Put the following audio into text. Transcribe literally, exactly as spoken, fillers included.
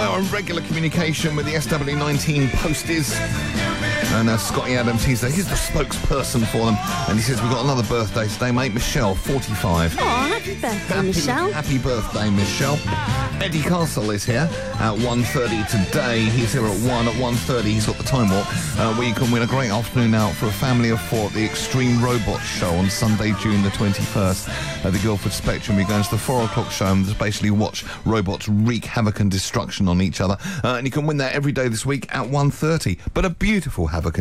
are in regular communication with the S W nineteen posties. And uh, Scotty Adams, he's, the, he's the spokesperson for them. And he says, we've got another birthday today, mate. Michelle, forty-five. Oh, happy birthday, Happy, Michelle. happy birthday, Michelle. Eddie Castle is here at one thirty today. He's here at one. At one thirty, he's got the time warp. Uh, where you can win a great afternoon out for a family of four at the Extreme Robots Show on Sunday, June the twenty-first at the Guildford Spectrum. You're going to the four o'clock show and just basically watch robots wreak havoc and destruction on each other. Uh, and you can win that every day this week at one thirty. But a beautiful have